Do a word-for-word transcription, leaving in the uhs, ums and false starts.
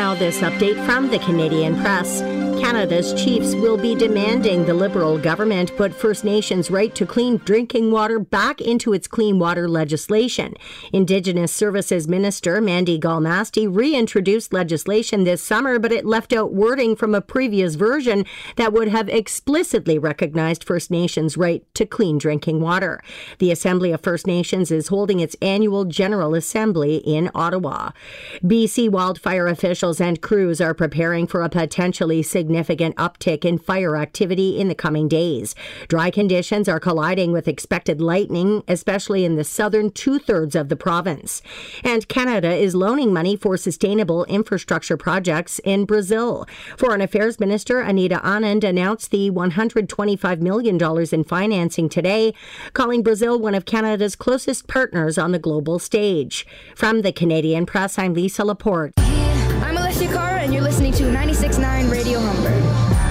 Now this update from the Canadian Press. Canada's chiefs will be demanding the Liberal government put First Nations' right to clean drinking water back into its clean water legislation. Indigenous Services Minister Mandy Galmasti reintroduced legislation this summer, but it left out wording from a previous version that would have explicitly recognized First Nations' right to clean drinking water. The Assembly of First Nations is holding its annual General Assembly in Ottawa. B C wildfire officials and crews are preparing for a potentially significant significant uptick in fire activity in the coming days. Dry conditions are colliding with expected lightning, especially in the southern two-thirds of the province. And Canada is loaning money for sustainable infrastructure projects in Brazil. Foreign Affairs Minister Anita Anand announced the one hundred twenty-five million dollars in financing today, calling Brazil one of Canada's closest partners on the global stage. From the Canadian Press, I'm Lisa Laporte.